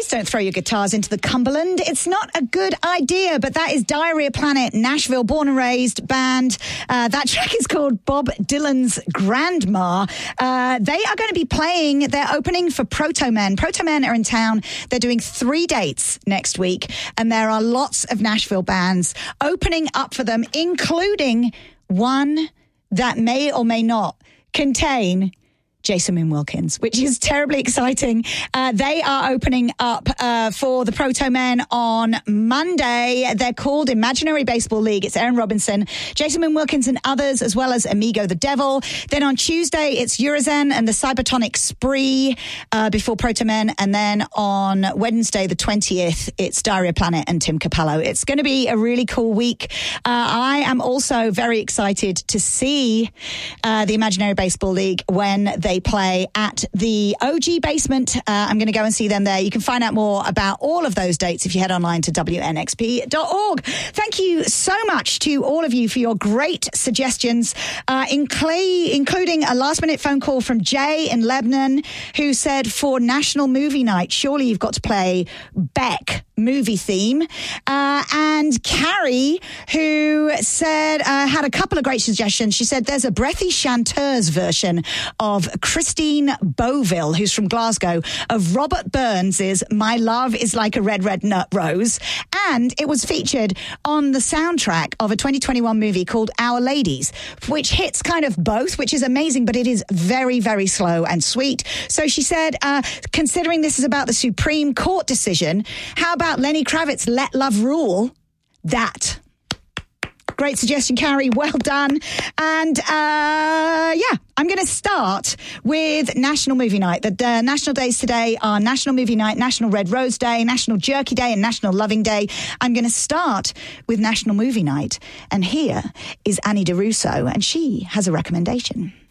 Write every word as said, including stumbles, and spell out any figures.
don't throw your guitars into the Cumberland. It's not a good idea, but that is Diarrhea Planet, Nashville, born and raised band. Uh, that track is called Bob Dylan's Grandma. Uh, they are going to be playing, they're opening for Proto Men. Proto Men are in town. They're doing three dates next week, and there are lots of Nashville bands opening up for them, including one that may or may not contain Jason Moon Wilkins, which is terribly exciting. Uh, they are opening up uh, for the Proto Men on Monday. They're called Imaginary Baseball League. It's Aaron Robinson, Jason Moon Wilkins and others, as well as Amigo the Devil. Then on Tuesday, it's Urizen and the Cybertonic Spree uh, before Proto Men. And then on Wednesday, the twentieth, it's Diarrhea Planet and Tim Capello. It's going to be a really cool week. Uh, I am also very excited to see uh, the Imaginary Baseball League when they They play at the O G Basement. Uh, I'm going to go and see them there. You can find out more about all of those dates if you head online to W N X P dot org. Thank you so much to all of you for your great suggestions, uh, incl- including a last-minute phone call from Jay in Lebanon, who said, for National Movie Night, surely you've got to play Beck movie theme. Uh, and Carrie, who said, uh, had a couple of great suggestions. She said there's a breathy chanteuse version of Christine Boville, who's from Glasgow, of Robert Burns's My Love is Like a Red, Red Nut Rose. And it was featured on the soundtrack of a twenty twenty-one movie called Our Ladies, which hits kind of both, which is amazing, but it is very, very slow and sweet. So she said, uh, considering this is about the Supreme Court decision, how about Lenny Kravitz, Let Love Rule? That. Great suggestion, Carrie. Well done. And uh, yeah, I'm going to start with National Movie Night. The uh, national days today are National Movie Night, National Red Rose Day, National Jerky Day, and National Loving Day. I'm going to start with National Movie Night. And here is Annie DeRusso, and she has a recommendation.